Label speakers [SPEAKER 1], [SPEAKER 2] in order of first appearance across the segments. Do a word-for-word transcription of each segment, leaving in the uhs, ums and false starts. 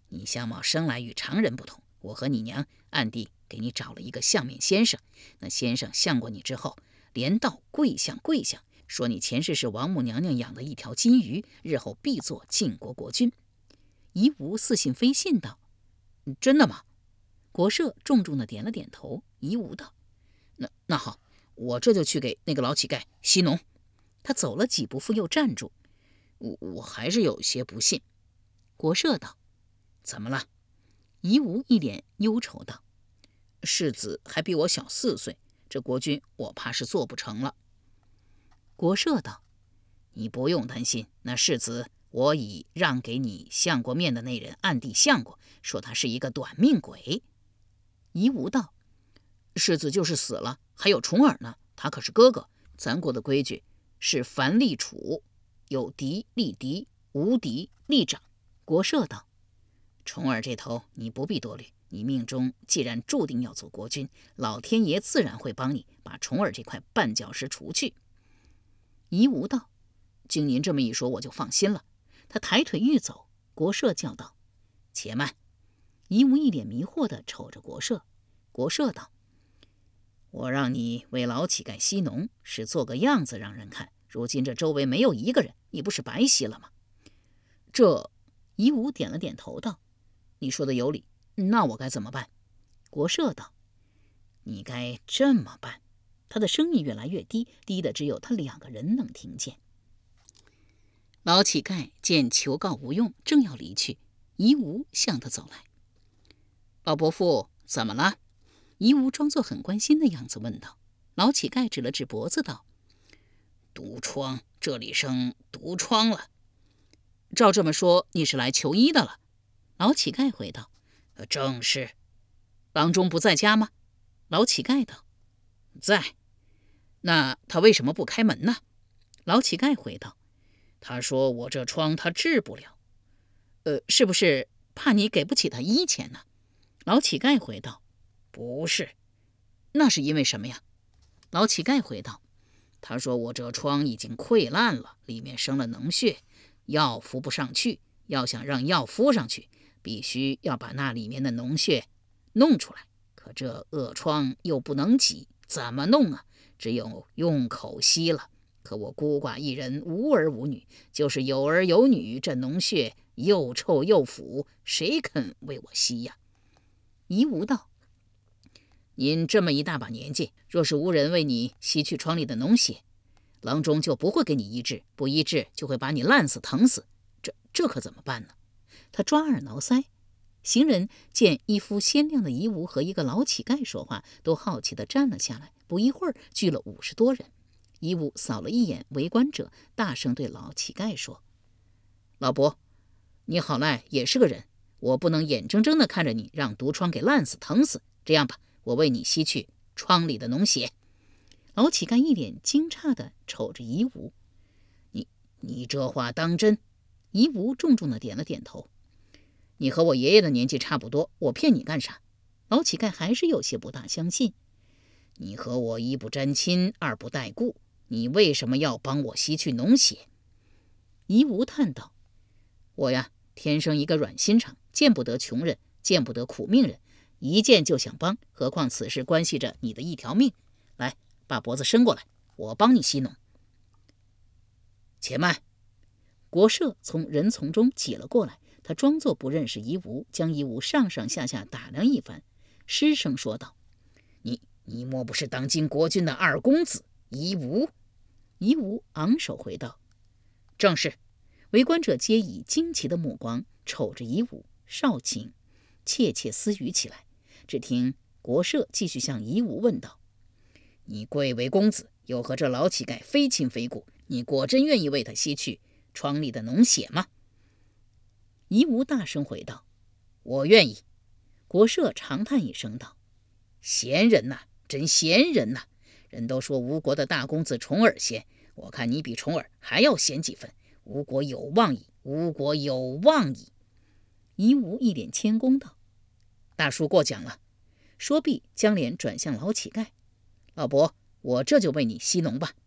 [SPEAKER 1] 你相貌生来与常人不同，我和你娘暗地给你找了一个相面先生。那先生相过你之后，连道跪相跪相，说你前世是王母娘娘养的一条金鱼，日后必做晋国国君。”夷吾似信非信道：“真的吗？”国社重重的点了点头。夷吾道：“那那好，我这就去给那个老乞丐息农。”他走了几步，复又站住。我我还是有些不信。国社道：“怎么了？”夷吾一脸忧愁道：“世子还比我小四岁，这国君我怕是做不成了。”国社道：“你不用担心，那世子我已让给你相过面的那人暗地相过，说他是一个短命鬼。”夷吾道：“世子就是死了，还有重耳呢，他可是哥哥。咱国的规矩是凡立储，有嫡立嫡，无嫡立长。”国社道：“重耳这头你不必多虑，你命中既然注定要做国君，老天爷自然会帮你把重耳这块绊脚石除去。”夷吾道：“经您这么一说，我就放心了。”他抬腿欲走，国社叫道：“且慢！”夷吾一脸迷惑地瞅着国社。国社道：“我让你为老乞丐息农，是做个样子让人看。如今这周围没有一个人，你不是白息了吗？”这夷吾点了点头道：“你说的有理，那我该怎么办？”国社道：“你该这么办。”他的声音越来越低，低的只有他两个人能听见。老乞丐见求告无用，正要离去，夷吾向他走来。“老伯父，怎么了？”夷吾装作很关心的样子问道。老乞丐指了指脖子道：“毒疮，这里生毒疮了。”“照这么说，你是来求医的了？”老乞丐回道：“正是。”“郎中不在家吗？”老乞丐道：“在。”“那他为什么不开门呢？”老乞丐回道：“他说我这疮他治不了。”“呃，是不是怕你给不起他医钱呢？”老乞丐回道：“不是。”“那是因为什么呀？”老乞丐回道：“他说我这疮已经溃烂了，里面生了脓血，药敷不上去，要想让药敷上去，必须要把那里面的脓血弄出来。可这恶疮又不能挤，怎么弄啊？只有用口吸了。可我孤寡一人，无儿无女，就是有儿有女，这脓血又臭又腐，谁肯为我吸呀？”夷吾道：“您这么一大把年纪，若是无人为你吸去疮里的脓血，郎中就不会给你医治，不医治就会把你烂死疼死，这这可怎么办呢？”他抓耳挠腮。行人见一副鲜亮的夷吾和一个老乞丐说话，都好奇地站了下来。不一会儿，聚了五十多人。夷吾扫了一眼围观者，大声对老乞丐说：“老伯，你好赖也是个人，我不能眼睁睁地看着你让毒疮给烂死疼死。这样吧，我为你吸去疮里的脓血。”老乞丐一脸惊诧地瞅着夷吾：“你你这话当真？”夷吾重重地点了点头：“你和我爷爷的年纪差不多，我骗你干啥？”老乞丐还是有些不大相信：“你和我一不沾亲，二不带故，你为什么要帮我吸去脓血？”夷吾叹道：“我呀，天生一个软心肠，见不得穷人，见不得苦命人，一见就想帮，何况此事关系着你的一条命。来，把脖子伸过来，我帮你吸脓。”“且慢！”国社从人丛中挤了过来，他装作不认识夷吾，将夷吾上上下下打量一番，失声说道：“你你莫不是当今国君的二公子夷吾？”夷吾昂首回道：“正是。”围观者皆以惊奇的目光瞅着夷吾，少顷窃窃私语起来。只听国社继续向夷吾问道：“你贵为公子，又和这老乞丐非亲非故，你果真愿意为他吸去疮里的脓血吗？”夷吾大声回道：“我愿意。”国社长叹一声道：“闲人呐，真闲人呐！人都说吴国的大公子重耳闲，我看你比重耳还要闲几分。吴国有望矣，吴国有望矣。”夷吾一脸谦恭道：“大叔过奖了。”说毕，将脸转向老乞丐：“老伯，我这就为你吸脓吧。”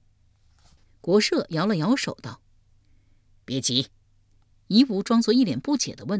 [SPEAKER 1] 国社摇了摇手道：“别急。”夷吾装作一脸不解地问